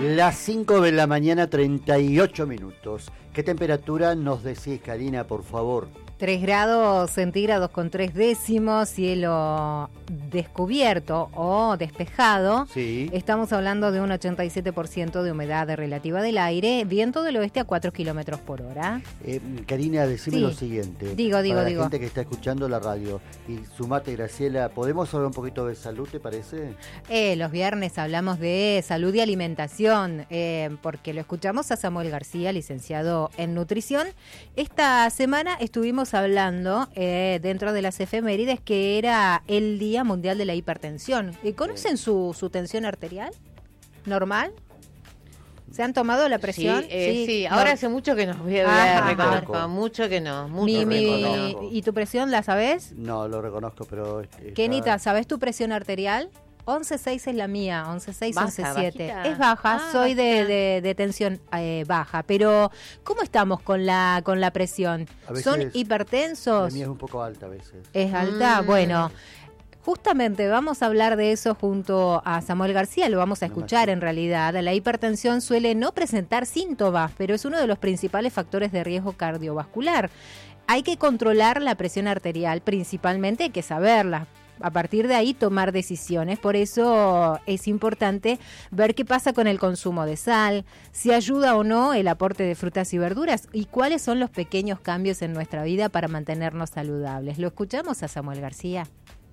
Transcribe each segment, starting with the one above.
Las 5 de la mañana, 38 minutos. ¿Qué temperatura nos decís, Karina, por favor? 3 grados centígrados con 3 décimos, cielo descubierto o despejado. Sí. Estamos hablando de un 87% de humedad relativa del aire, viento del oeste a 4 kilómetros por hora. Karina, decime Sí. lo siguiente. Digo. Para la gente que está escuchando la radio. Y sumate, Graciela, ¿podemos hablar un poquito de salud, te parece? Los viernes hablamos de salud y alimentación, porque lo escuchamos a Samuel García, licenciado en nutrición. Esta semana estuvimos hablando dentro de las efemérides que era el Día Mundial de la Hipertensión. ¿Conocen su tensión arterial? ¿Normal? ¿Se han tomado la presión? Sí, ahora hace mucho que no voy a reconozco, mucho que no. ¿Y tu presión la sabés? No, lo reconozco, pero... Kenita, ¿sabés tu presión arterial? 11.6 es la mía, 11.6, 11.7. Es baja, soy de tensión baja, pero ¿cómo estamos con la presión? ¿Son hipertensos? La mía es un poco alta a veces. ¿Es alta? Bueno, justamente vamos a hablar de eso junto a Samuel García, lo vamos a escuchar en realidad. La hipertensión suele no presentar síntomas, pero es uno de los principales factores de riesgo cardiovascular. Hay que controlar la presión arterial, principalmente hay que saberla. A partir de ahí tomar decisiones, por eso es importante ver qué pasa con el consumo de sal, si ayuda o no el aporte de frutas y verduras y cuáles son los pequeños cambios en nuestra vida para mantenernos saludables. Lo escuchamos a Samuel García.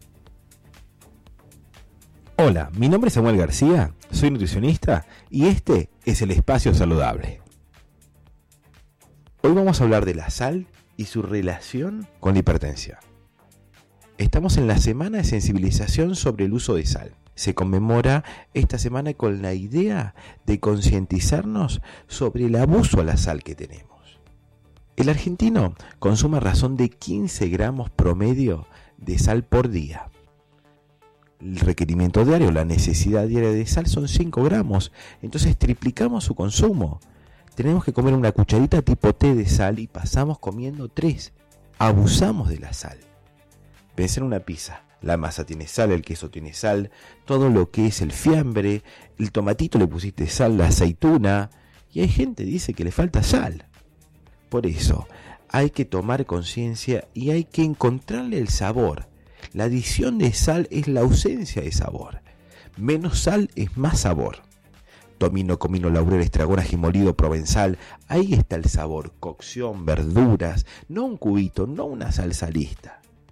Hola, mi nombre es Samuel García, soy nutricionista y este es el Espacio Saludable. Hoy vamos a hablar de la sal y su relación con la hipertensión. Estamos en la semana de sensibilización sobre el uso de sal. Se conmemora esta semana con la idea de concientizarnos sobre el abuso a la sal que tenemos. El argentino consume a razón de 15 gramos promedio de sal por día. El requerimiento diario, la necesidad diaria de sal son 5 gramos, entonces triplicamos su consumo. Tenemos que comer una cucharita tipo té de sal y pasamos comiendo 3. Abusamos de la sal. Pensé en una pizza, la masa tiene sal, el queso tiene sal, todo lo que es el fiambre, el tomatito le pusiste sal, la aceituna, y hay gente que dice que le falta sal. Por eso, hay que tomar conciencia y hay que encontrarle el sabor. La adición de sal es la ausencia de sabor. Menos sal es más sabor. Tomino, comino, laurel, estragón, ají molido, provenzal, ahí está el sabor, cocción, verduras, no un cubito, no una salsa lista.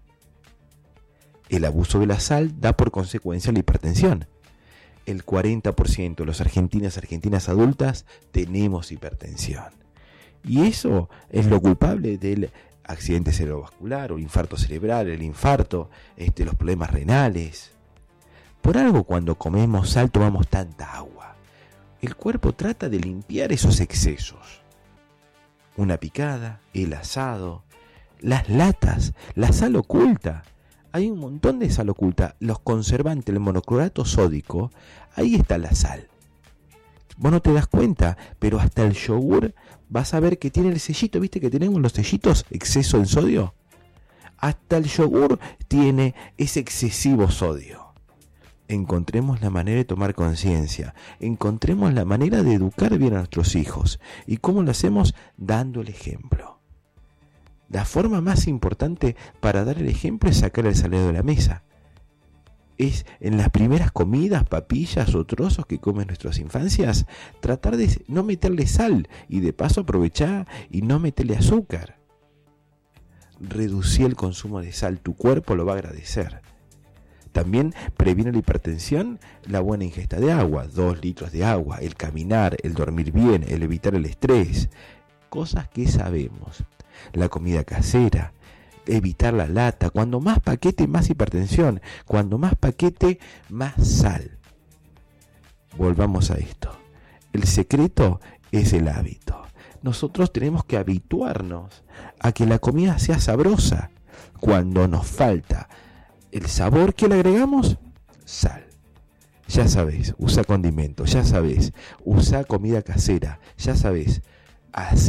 El abuso de la sal da por consecuencia la hipertensión. El 40% de los argentinas adultas tenemos hipertensión. Y eso es lo culpable del accidente cerebrovascular o infarto cerebral, el infarto, los problemas renales. Por algo cuando comemos sal tomamos tanta agua. El cuerpo trata de limpiar esos excesos. Una picada, el asado, las latas, la sal oculta. Hay un montón de sal oculta, los conservantes, el monoclorato sódico, ahí está la sal. Vos no te das cuenta, pero hasta el yogur vas a ver que tiene el sellito, ¿viste que tenemos los sellitos? Exceso en sodio. Hasta el yogur tiene ese excesivo sodio. Encontremos la manera de tomar conciencia, encontremos la manera de educar bien a nuestros hijos. ¿Y cómo lo hacemos? Dando el ejemplo. La forma más importante para dar el ejemplo es sacar el salero de la mesa. Es en las primeras comidas, papillas o trozos que comen nuestras infancias, tratar de no meterle sal y de paso aprovechar y no meterle azúcar. Reducir el consumo de sal, tu cuerpo lo va a agradecer. También previene la hipertensión la buena ingesta de agua, 2 litros de agua, el caminar, el dormir bien, el evitar el estrés, cosas que sabemos. La comida casera, evitar la lata, cuando más paquete más hipertensión, cuando más paquete más sal. Volvamos a esto, el secreto es el hábito. Nosotros tenemos que habituarnos a que la comida sea sabrosa. Cuando nos falta el sabor, ¿qué le agregamos? Sal. Ya sabés, usa condimentos, ya sabés, usa comida casera, ya sabés, hacé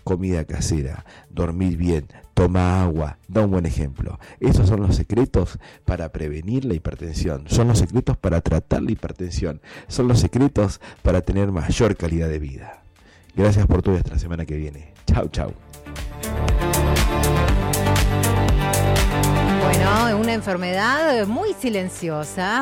comida casera, dormir bien, toma agua, da un buen ejemplo. Esos son los secretos para prevenir la hipertensión, son los secretos para tratar la hipertensión, son los secretos para tener mayor calidad de vida. Gracias por todo, hasta la semana que viene. Chau, chau. Bueno, una enfermedad muy silenciosa,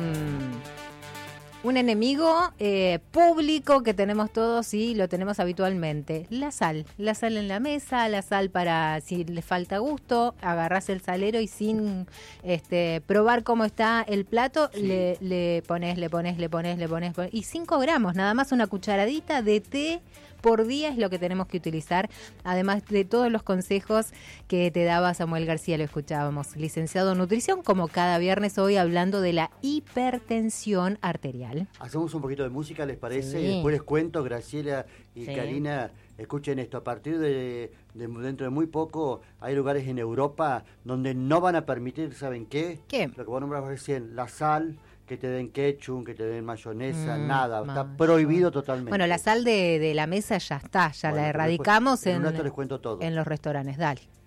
un enemigo público que tenemos todos y lo tenemos habitualmente. La sal en la mesa, la sal para si le falta gusto, agarrás el salero y sin probar cómo está el plato, sí. le pones y 5 gramos, nada más una cucharadita de té por día es lo que tenemos que utilizar, además de todos los consejos que te daba Samuel García, lo escuchábamos, licenciado en nutrición, como cada viernes hoy hablando de la hipertensión arterial. Hacemos un poquito de música, ¿les parece? Sí. Y después les cuento, Graciela y Sí. Karina, escuchen esto, a partir de dentro de muy poco hay lugares en Europa donde no van a permitir, ¿saben qué? ¿Qué? Lo que vos nombrabas recién, la sal, que te den ketchup, que te den mayonesa, nada, está prohibido totalmente. Bueno, la sal de la mesa ya está, ya Bueno, la erradicamos en un rato les cuento todo. en los restaurantes, dale.